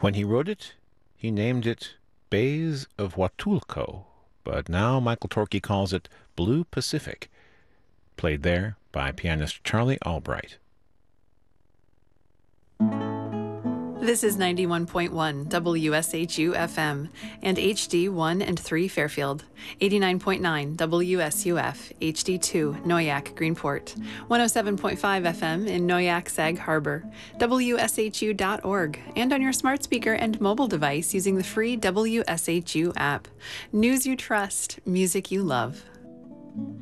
When he wrote it, he named it Bays of Huatulco, but now Michael Torke calls it Blue Pacific, played there by pianist Charlie Albright. This is 91.1 WSHU FM and HD1 and 3 Fairfield, 89.9 WSUF HD2 Noyak Greenport, 107.5 FM in Noyak Sag Harbor, WSHU.org, and on your smart speaker and mobile device using the free WSHU app. News you trust, music you love.